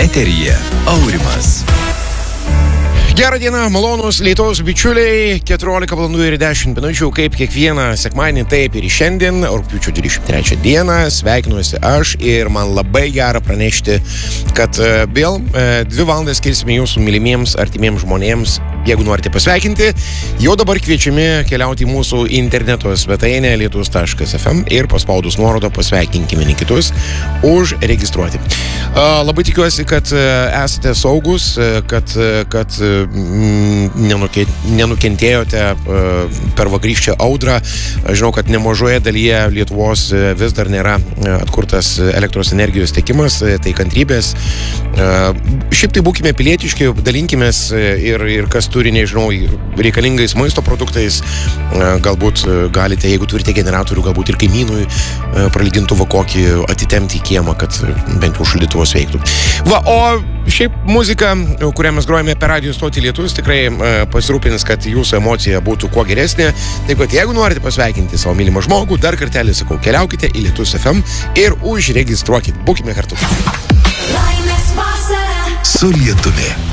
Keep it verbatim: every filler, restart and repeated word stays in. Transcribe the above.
Eteryje Aurimas. Gerą dieną, malonus Lietuvos bičiuliai, keturiolika valandų ir dešimt minučių, kaip kiekvieną sekmadienį, taip ir šiandien, rugpjūčio dvidešimt trečią dieną, sveikinuosi aš ir man labai gera pranešti, kad vėl dvi valandas skirsime jūsų mylimiems, artimiems žmonėms. Jeigu norite pasveikinti, jau dabar kviečiami keliauti į mūsų interneto svetainę lietus taškas ef em ir paspaudus nuorodą pasveikinkime vieni kitus užregistruoti. Labai tikiuosi, kad esate saugus, kad, kad nenukentėjote per vakarykščią audrą. Žinau, kad nemažoje dalyje Lietuvos vis dar nėra atkurtas elektros energijos tiekimas, tai kantrybės. Šiaip tai būkime pilietiški, dalinkimės ir, ir kas turi, nežinau, reikalingais maisto produktais, galbūt galite, jeigu turite generatorių, galbūt ir kaimynui pralygintuvą kokį atitemti į kiemą, kad bent jau šaldytuvas veiktų. Va, o šiaip muzika, kurią mes grojame per radijo stotį Lietus, tikrai pasirūpins, kad jūsų emocija būtų kuo geresnė. Taip kad jeigu norite pasveikinti savo mylimą žmogų, dar kartelį sakau, keliaukite į Lietus ef em ir užregistruokit. Būkime kartu. Su Lietumi.